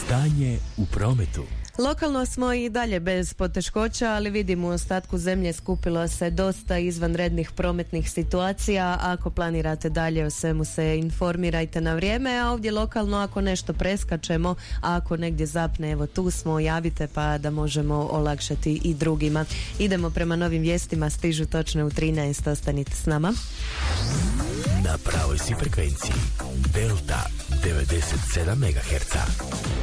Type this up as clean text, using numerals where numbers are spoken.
Stanje u prometu. Lokalno smo i dalje bez poteškoća, ali vidimo u ostatku zemlje skupilo se dosta izvanrednih prometnih situacija. Ako planirate dalje o svemu se informirajte na vrijeme, a ovdje lokalno ako nešto preskačemo, a ako negdje zapne, evo tu smo, javite pa da možemo olakšati i drugima. Idemo prema novim vijestima, stižu točno u 13, ostanite s nama. Na pravoj si frekvenciji Delta 97 MHz.